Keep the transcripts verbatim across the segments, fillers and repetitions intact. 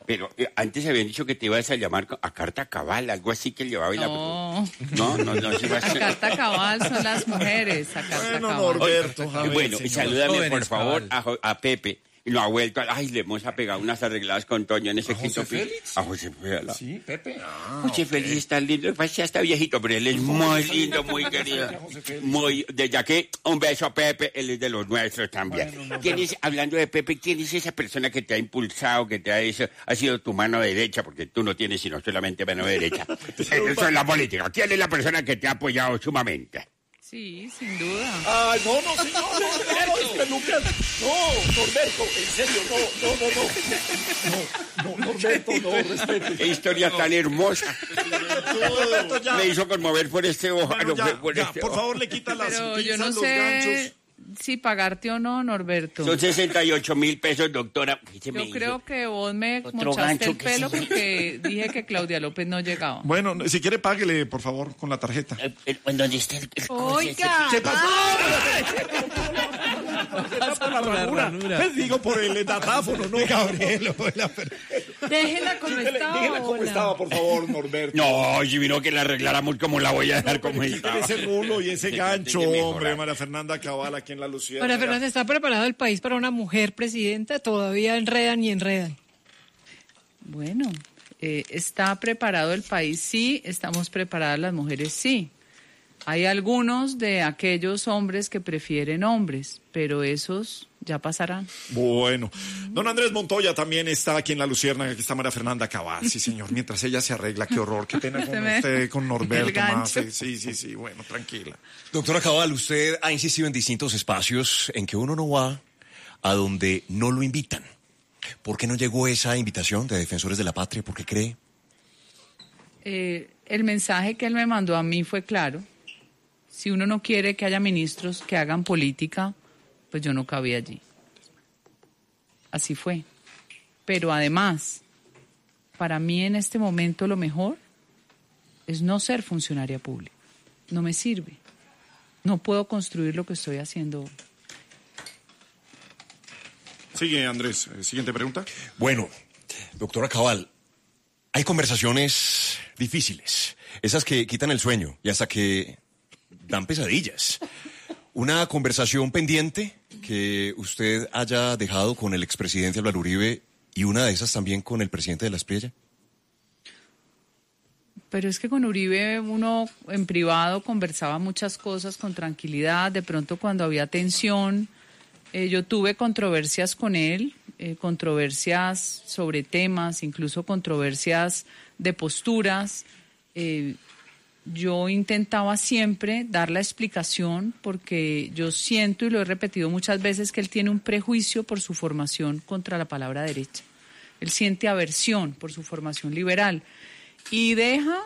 Pero eh, antes habían dicho que te ibas a llamar a carta cabal, algo así que llevaba y la... No, no, no, no. Se va a... a carta cabal son las mujeres, a carta Bueno, cabal. Norberto, a ver, Bueno, señor. salúdame Jóvenes, por favor cabal. a, Jo- a Pepe. Y lo ha vuelto, a- ay, le hemos apegado unas arregladas con Toño en ese ¿A José quinto piso. Félix? A José Félix. Sí, Pepe. Ah, José Félix está lindo, pues ya está viejito, pero él es muy lindo, muy querido. Muy, desde aquí, un beso a Pepe, él es de los nuestros también. ¿Quién es, hablando de Pepe, quién es esa persona que te ha impulsado, que te ha hecho, ha sido tu mano derecha, porque tú no tienes sino solamente mano derecha? Eso es la política. ¿Quién es la persona que te ha apoyado sumamente? Sí, sin duda. Ay, no, no, señor, no, no, no, es peluca. No, Norberto, en serio, no, no, no, no. No, no, Norberto, no, respete. Qué historia tan hermosa. Norberto, ya. Me hizo conmover por este ojo. Bueno, ya, por ya, este por ojo. favor, le quita las Pero yo pinzas, no los sé ganchos. si pagarte o no, Norberto. Son sesenta y ocho mil pesos, doctora. ¿Qué se me Yo hizo? creo que vos me Otro mochaste gancho el que pelo sí. porque dije que Claudia López no llegaba. Bueno, si quiere, páguele, por favor, con la tarjeta. Eh, eh, ¿En dónde está el, el Oiga, ¿Qué pasó? Pasa por la ranura. Pues digo, por el datáfono, ¿no? Gabriel, déjela como estaba. Dígale cómo hola. estaba, por favor, Norberto. No, si vino que la arregláramos como la voy a dejar como Quítale estaba. ese rulo y ese gancho, Tiene que mejorar. hombre, María Fernanda Cabal, aquí en la Lucía. María Fernanda, ¿está preparado el país para una mujer presidenta? Todavía enredan y enredan. Bueno, eh, ¿está preparado el país? Sí. ¿Estamos preparadas las mujeres? Sí. Hay algunos de aquellos hombres que prefieren hombres, pero esos ya pasarán. Bueno, don Andrés Montoya también está aquí en la Luciérnaga, aquí está María Fernanda Cabal, sí señor, mientras ella se arregla, qué horror, qué pena Se con me- usted, con el Norberto gancho. más, eh, sí, sí, sí, bueno, tranquila. Doctora Cabal, usted ha insistido en distintos espacios en que uno no va a donde no lo invitan. ¿Por qué no llegó esa invitación de Defensores de la Patria? ¿Por qué cree? Eh, el mensaje que él me mandó a mí fue claro. Si uno no quiere que haya ministros que hagan política, pues yo no cabía allí. Así fue. Pero además, para mí en este momento lo mejor es no ser funcionaria pública. No me sirve. No puedo construir lo que estoy haciendo hoy. Sigue, Andrés, eh, siguiente pregunta. Bueno, doctora Cabal, hay conversaciones difíciles, esas que quitan el sueño y hasta que dan pesadillas. Una conversación pendiente que usted haya dejado con el expresidente Álvaro Uribe y una de esas también con el presidente de la Espriella. Pero es que con Uribe uno en privado conversaba muchas cosas con tranquilidad. De pronto cuando había tensión, eh, yo tuve controversias con él, eh, controversias sobre temas, incluso controversias de posturas. Eh, yo intentaba siempre dar la explicación porque yo siento, y lo he repetido muchas veces, que él tiene un prejuicio por su formación contra la palabra derecha. Él siente aversión por su formación liberal. Y deja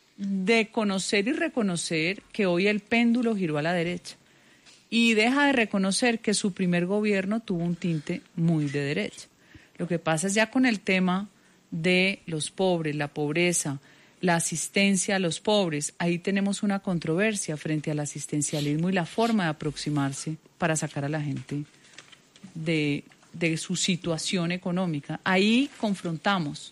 de conocer y reconocer que hoy el péndulo giró a la derecha. Y deja de reconocer que su primer gobierno tuvo un tinte muy de derecha. Lo que pasa es ya con el tema de los pobres, la pobreza, la asistencia a los pobres. Ahí tenemos una controversia frente al asistencialismo y la forma de aproximarse para sacar a la gente de, de su situación económica. Ahí confrontamos.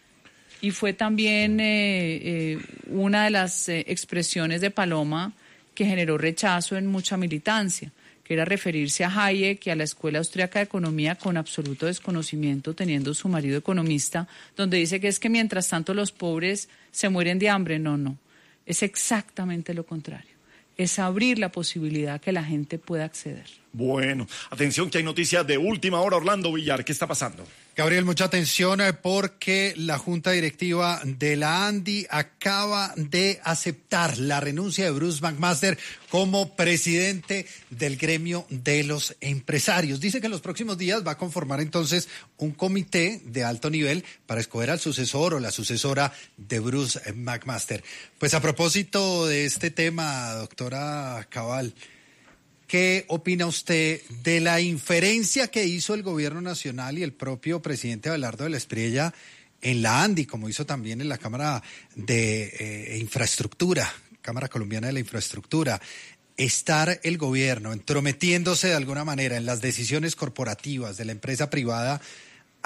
Y fue también eh, eh, una de las eh, expresiones de Paloma que generó rechazo en mucha militancia, que era referirse a Hayek y a la Escuela Austriaca de Economía con absoluto desconocimiento, teniendo su marido economista, donde dice que es que mientras tanto los pobres se mueren de hambre. No, no, es exactamente lo contrario. Es abrir la posibilidad que la gente pueda acceder. Bueno, atención que hay noticias de última hora, Orlando Villar, ¿qué está pasando? Gabriel, mucha atención eh, porque la Junta Directiva de la ANDI acaba de aceptar la renuncia de Bruce McMaster como presidente del gremio de los empresarios. Dice que en los próximos días va a conformar entonces un comité de alto nivel para escoger al sucesor o la sucesora de Bruce McMaster. Pues a propósito de este tema, doctora Cabal, ¿qué opina usted de la inferencia que hizo el gobierno nacional y el propio presidente Abelardo de la Espriella en la ANDI, como hizo también en la Cámara de eh, Infraestructura, Cámara Colombiana de la Infraestructura? Estar el gobierno entrometiéndose de alguna manera en las decisiones corporativas de la empresa privada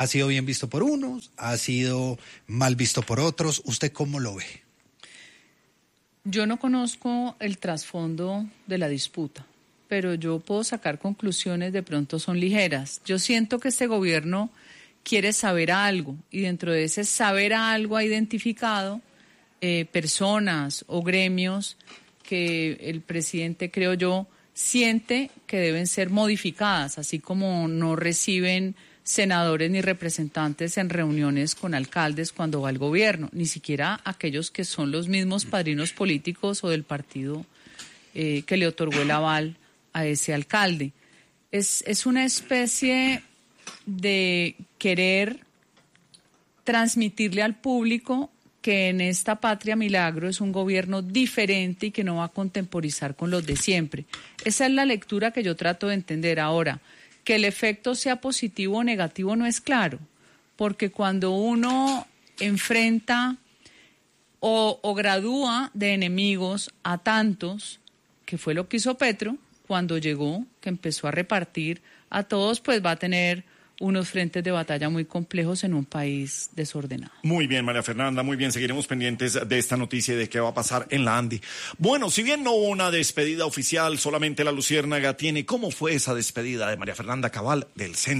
¿Ha sido bien visto por unos? ¿Ha sido mal visto por otros? ¿Usted cómo lo ve? Yo no conozco el trasfondo de la disputa, pero yo puedo sacar conclusiones, de pronto son ligeras. Yo siento que este gobierno quiere saber algo y dentro de ese saber algo ha identificado eh, personas o gremios que el presidente, creo yo, siente que deben ser modificadas, así como no reciben senadores ni representantes en reuniones con alcaldes cuando va al gobierno, ni siquiera aquellos que son los mismos padrinos políticos o del partido eh, que le otorgó el aval a ese alcalde. Es, es una especie de querer transmitirle al público que en esta patria milagro es un gobierno diferente y que no va a contemporizar con los de siempre. Esa es la lectura que yo trato de entender ahora. Que el efecto sea positivo o negativo no es claro, porque cuando uno enfrenta o, o gradúa de enemigos a tantos, que fue lo que hizo Petro cuando llegó, que empezó a repartir a todos, pues va a tener unos frentes de batalla muy complejos en un país desordenado. Muy bien, María Fernanda, muy bien. Seguiremos pendientes de esta noticia y de qué va a pasar en la Andi. Bueno, si bien no hubo una despedida oficial, solamente la Luciérnaga tiene. ¿Cómo fue esa despedida de María Fernanda Cabal del Centro?